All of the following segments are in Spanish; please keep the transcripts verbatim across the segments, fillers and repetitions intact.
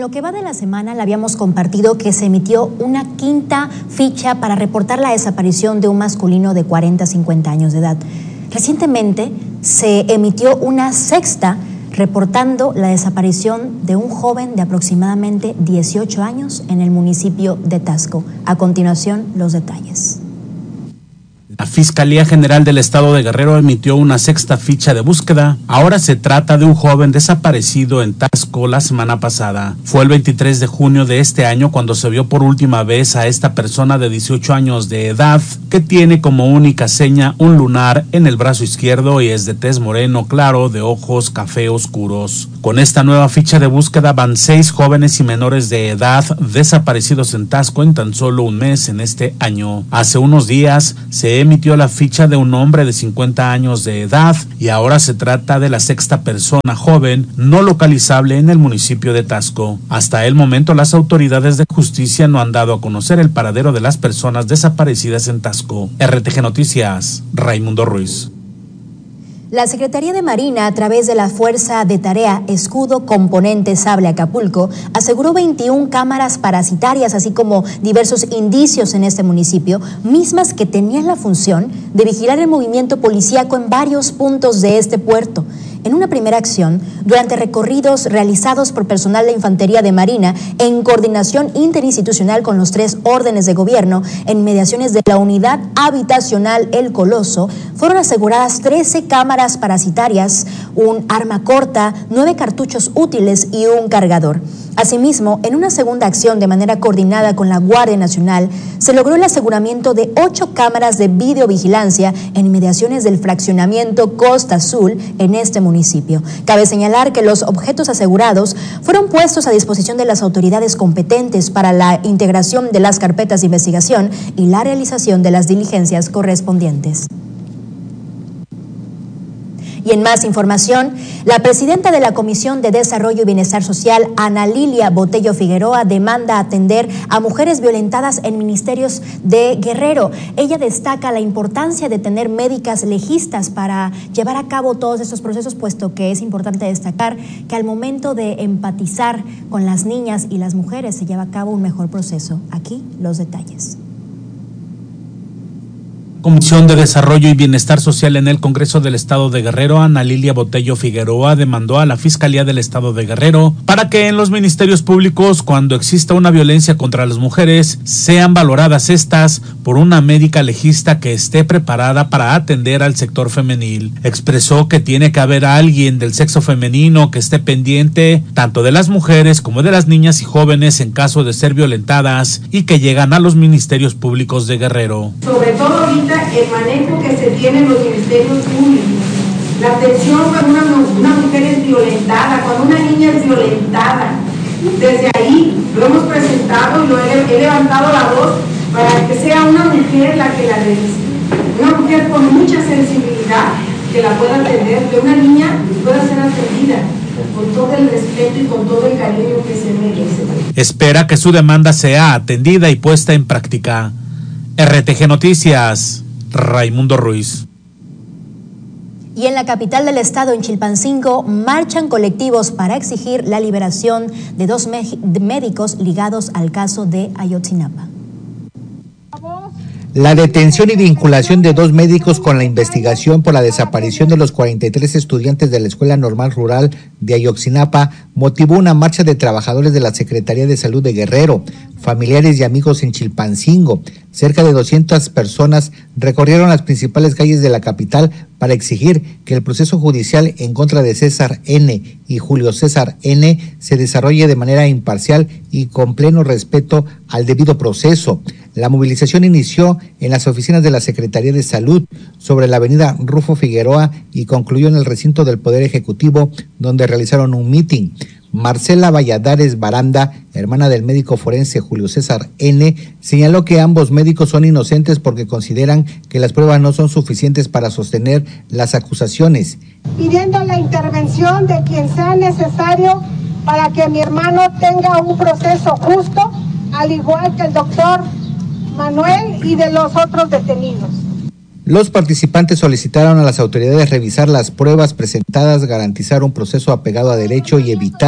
lo que va de la semana le habíamos compartido que se emitió una quinta ficha para reportar la desaparición de un masculino de cuarenta a cincuenta años de edad. Recientemente se emitió una sexta reportando la desaparición de un joven de aproximadamente dieciocho años en el municipio de Taxco. A continuación, los detalles. La Fiscalía General del Estado de Guerrero emitió una sexta ficha de búsqueda. Ahora se trata de un joven desaparecido en Taxco la semana pasada. Fue el veintitrés de junio de este año cuando se vio por última vez a esta persona de dieciocho años de edad, que tiene como única seña un lunar en el brazo izquierdo y es de tez moreno claro, de ojos café oscuros. Con esta nueva ficha de búsqueda van seis jóvenes y menores de edad desaparecidos en Taxco en tan solo un mes en este año. Hace unos días se emitió la ficha de un hombre de cincuenta años de edad y ahora se trata de la sexta persona joven no localizable en el municipio de Taxco. Hasta el momento las autoridades de justicia no han dado a conocer el paradero de las personas desaparecidas en Taxco. R T G Noticias, Raimundo Ruiz. La Secretaría de Marina, a través de la Fuerza de Tarea Escudo Componente Sable Acapulco, aseguró veintiuna cámaras parasitarias, así como diversos indicios en este municipio, mismas que tenían la función de vigilar el movimiento policíaco en varios puntos de este puerto. En una primera acción, durante recorridos realizados por personal de Infantería de Marina en coordinación interinstitucional con los tres órdenes de gobierno en inmediaciones de la unidad habitacional El Coloso, fueron aseguradas trece cámaras parasitarias, un arma corta, nueve cartuchos útiles y un cargador. Asimismo, en una segunda acción de manera coordinada con la Guardia Nacional, se logró el aseguramiento de ocho cámaras de videovigilancia en inmediaciones del fraccionamiento Costa Azul en este municipio. Cabe señalar que los objetos asegurados fueron puestos a disposición de las autoridades competentes para la integración de las carpetas de investigación y la realización de las diligencias correspondientes. Y en más información, la presidenta de la Comisión de Desarrollo y Bienestar Social, Ana Lilia Botello Figueroa, demanda atender a mujeres violentadas en ministerios de Guerrero. Ella destaca la importancia de tener médicas legistas para llevar a cabo todos estos procesos, puesto que es importante destacar que al momento de empatizar con las niñas y las mujeres se lleva a cabo un mejor proceso. Aquí los detalles. Comisión de Desarrollo y Bienestar Social en el Congreso del Estado de Guerrero, Ana Lilia Botello Figueroa, demandó a la Fiscalía del Estado de Guerrero para que en los ministerios públicos, cuando exista una violencia contra las mujeres, sean valoradas estas por una médica legista que esté preparada para atender al sector femenil. Expresó que tiene que haber alguien del sexo femenino que esté pendiente tanto de las mujeres como de las niñas y jóvenes en caso de ser violentadas y que llegan a los ministerios públicos de Guerrero. Sobre todo ahorita el manejo que se tiene en los ministerios públicos, la atención cuando una, una mujer es violentada, cuando una niña es violentada, desde ahí lo hemos presentado y lo he, he levantado la voz para que sea una mujer la que la revise, una mujer con mucha sensibilidad que la pueda atender, que una niña pueda ser atendida con todo el respeto y con todo el cariño que se merece. Espera que su demanda sea atendida y puesta en práctica. R T G Noticias, Raimundo Ruiz. Y en la capital del estado, en Chilpancingo, marchan colectivos para exigir la liberación de dos médicos ligados al caso de Ayotzinapa. La detención y vinculación de dos médicos con la investigación por la desaparición de los cuarenta y tres estudiantes de la Escuela Normal Rural de Ayotzinapa motivó una marcha de trabajadores de la Secretaría de Salud de Guerrero, familiares y amigos en Chilpancingo. Cerca de doscientas personas recorrieron las principales calles de la capital para exigir que el proceso judicial en contra de César N. y Julio César N. se desarrolle de manera imparcial y con pleno respeto al debido proceso. La movilización inició en las oficinas de la Secretaría de Salud sobre la avenida Rufo Figueroa y concluyó en el recinto del Poder Ejecutivo, donde realizaron un mitin. Marcela Valladares Baranda, hermana del médico forense Julio César N., señaló que ambos médicos son inocentes porque consideran que las pruebas no son suficientes para sostener las acusaciones. Pidiendo la intervención de quien sea necesario para que mi hermano tenga un proceso justo, al igual que el doctor Manuel y de los otros detenidos. Los participantes solicitaron a las autoridades revisar las pruebas presentadas, garantizar un proceso apegado a derecho y evitar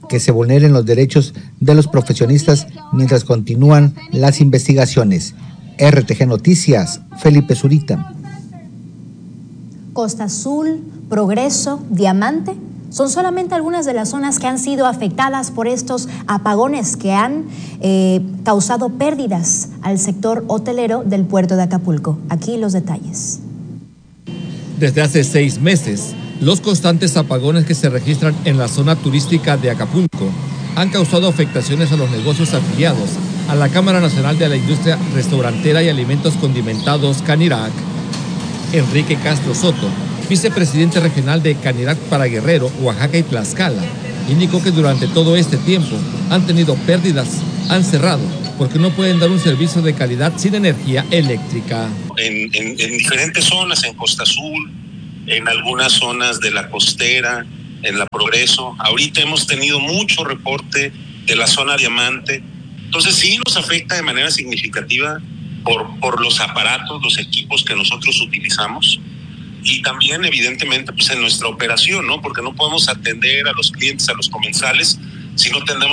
que se vulneren los derechos de los profesionistas mientras continúan las investigaciones. R T G Noticias, Felipe Zurita. Costa Azul, Progreso, Diamante son solamente algunas de las zonas que han sido afectadas por estos apagones que han eh, causado pérdidas al sector hotelero del puerto de Acapulco. Aquí los detalles. Desde hace seis meses, los constantes apagones que se registran en la zona turística de Acapulco han causado afectaciones a los negocios afiliados a la Cámara Nacional de la Industria Restaurantera y Alimentos Condimentados, Canirac. Enrique Castro Soto, vicepresidente regional de Canirac para Guerrero, Oaxaca y Tlaxcala, indicó que durante todo este tiempo han tenido pérdidas, han cerrado, porque no pueden dar un servicio de calidad sin energía eléctrica. En, en, en diferentes zonas, en Costa Azul, en algunas zonas de la costera, en la Progreso. Ahorita hemos tenido mucho reporte de la zona Diamante. Entonces sí nos afecta de manera significativa por, por los aparatos, los equipos que nosotros utilizamos. Y también, evidentemente, pues en nuestra operación, ¿no? Porque no podemos atender a los clientes, a los comensales, si no tenemos